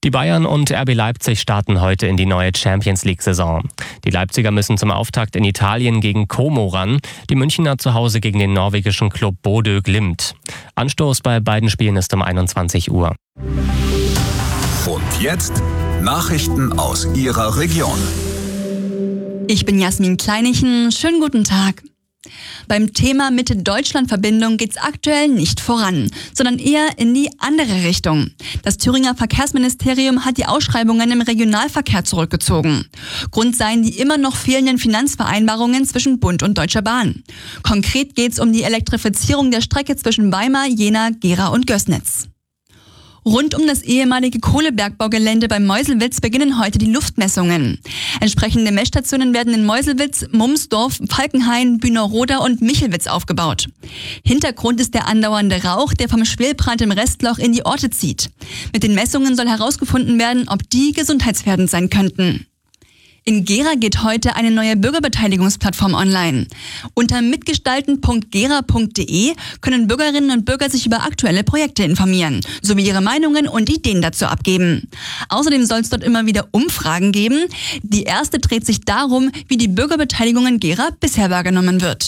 Die Bayern und RB Leipzig starten heute in die neue Champions-League-Saison. Die Leipziger müssen zum Auftakt in Italien gegen Como ran, die Münchner zu Hause gegen den norwegischen Club Bodø Glimt. Anstoß bei beiden Spielen ist um 21 Uhr. Und jetzt Nachrichten aus Ihrer Region. Ich bin Jasmin Kleinichen. Schönen guten Tag. Beim Thema Mitte-Deutschland-Verbindung geht's aktuell nicht voran, sondern eher in die andere Richtung. Das Thüringer Verkehrsministerium hat die Ausschreibungen im Regionalverkehr zurückgezogen. Grund seien die immer noch fehlenden Finanzvereinbarungen zwischen Bund und Deutscher Bahn. Konkret geht's um die Elektrifizierung der Strecke zwischen Weimar, Jena, Gera und Gößnitz. Rund um das ehemalige Kohlebergbaugelände bei Meuselwitz beginnen heute die Luftmessungen. Entsprechende Messstationen werden in Meuselwitz, Mumsdorf, Falkenhain, Bühnerroda und Michelwitz aufgebaut. Hintergrund ist der andauernde Rauch, der vom Schwelbrand im Restloch in die Orte zieht. Mit den Messungen soll herausgefunden werden, ob die gesundheitsgefährdend sein könnten. In Gera geht heute eine neue Bürgerbeteiligungsplattform online. Unter mitgestalten.gera.de können Bürgerinnen und Bürger sich über aktuelle Projekte informieren, sowie ihre Meinungen und Ideen dazu abgeben. Außerdem soll es dort immer wieder Umfragen geben. Die erste dreht sich darum, wie die Bürgerbeteiligung in Gera bisher wahrgenommen wird.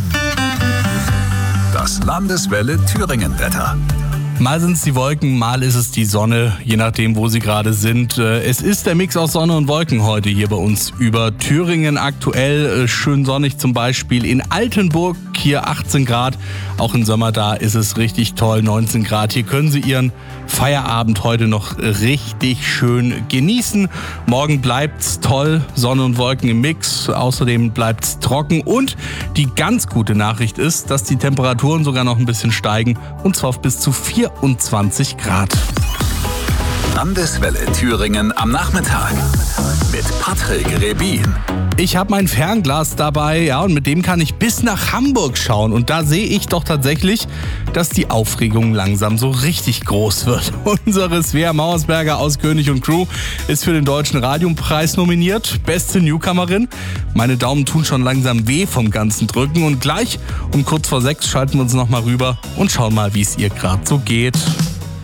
Das Landeswelle Thüringen-Wetter. Mal sind es die Wolken, mal ist es die Sonne, je nachdem, wo sie gerade sind. Es ist der Mix aus Sonne und Wolken heute hier bei uns über Thüringen. Aktuell schön sonnig, zum Beispiel in Altenburg, hier 18 Grad. Auch im Sommer da ist es richtig toll, 19 Grad. Hier können Sie Ihren Feierabend heute noch richtig schön genießen. Morgen bleibt's toll, Sonne und Wolken im Mix. Außerdem bleibt's trocken und die ganz gute Nachricht ist, dass die Temperaturen sogar noch ein bisschen steigen und zwar auf bis zu 24 Grad. Landeswelle Thüringen am Nachmittag mit Patrick Rebin. Ich habe mein Fernglas dabei, ja, und mit dem kann ich bis nach Hamburg schauen. Und da sehe ich doch tatsächlich, dass die Aufregung langsam so richtig groß wird. Unsere Svea Mauersberger aus König und Crew ist für den Deutschen Radiopreis nominiert. Beste Newcomerin. Meine Daumen tun schon langsam weh vom ganzen Drücken. Und gleich um kurz vor 6 schalten wir uns nochmal rüber und schauen mal, wie es ihr gerade so geht.